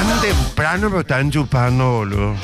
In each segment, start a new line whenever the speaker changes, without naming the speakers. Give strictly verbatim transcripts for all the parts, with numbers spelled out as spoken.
Tan temprano, pero están chupando, boludo.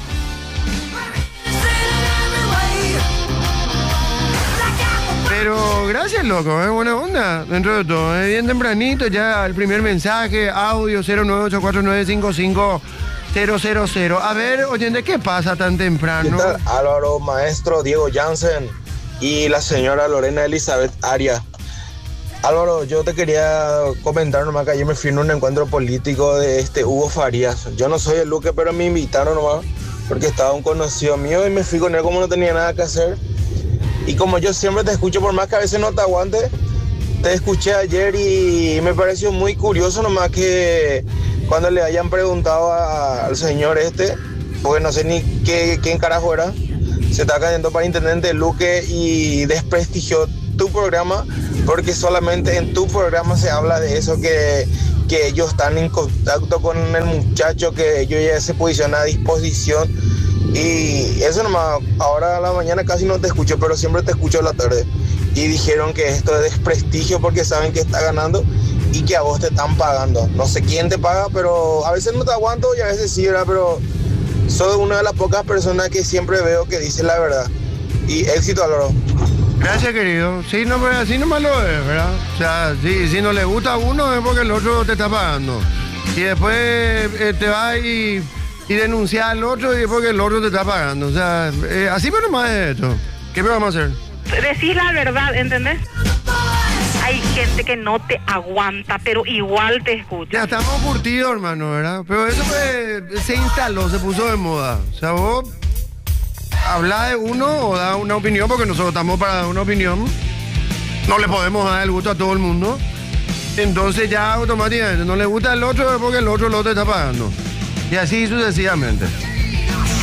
Pero gracias, loco, es ¿eh? Buena onda, dentro de todo. Es bien tempranito, ya el primer mensaje, audio cero nueve ocho cuatro nueve cinco cinco cero cero cero. A ver, oyente, ¿qué pasa tan temprano?
¿Qué tal, Álvaro, maestro Diego Jansen y la señora Lorena Elizabeth Arias? Álvaro, yo te quería comentar nomás que ayer me fui en un encuentro político de este Hugo Farías. Yo no soy el Luque, pero me invitaron nomás porque estaba un conocido mío y me fui con él como no tenía nada que hacer. Y como yo siempre te escucho, por más que a veces no te aguante, te escuché ayer y me pareció muy curioso nomás que cuando le hayan preguntado a, al señor este, porque no sé ni qué, quién carajo era, se está cayendo para intendente Luque y desprestigió tu programa porque solamente en tu programa se habla de eso, que, que ellos están en contacto con el muchacho, que ellos ya se posicionan a disposición. Y eso nomás, ahora a la mañana casi no te escucho, pero siempre te escucho a la tarde. Y dijeron que esto es desprestigio porque saben que está ganando y que a vos te están pagando. No sé quién te paga, pero a veces no te aguanto y a veces sí, ¿verdad? Pero soy una de las pocas personas que siempre veo que dice la verdad. Y éxito, Álvaro.
Gracias, querido. Sí, no, pero así nomás lo es, ¿verdad? O sea, sí, si no le gusta a uno es porque el otro te está pagando. Y después eh, te va y... y denunciar al otro y porque el otro te está pagando. O sea, eh, así pero nomás es esto. ¿Qué vamos a hacer?
Decís la verdad, ¿entendés? Hay gente que no te aguanta, pero igual te escucha.
Ya estamos curtidos, hermano, ¿verdad? Pero eso pues, se instaló, se puso de moda. O sea, vos hablás de uno o da una opinión, porque nosotros estamos para dar una opinión. No le podemos dar el gusto a todo el mundo. Entonces ya automáticamente no le gusta el otro es porque el otro lo te está pagando. Y así sucesivamente.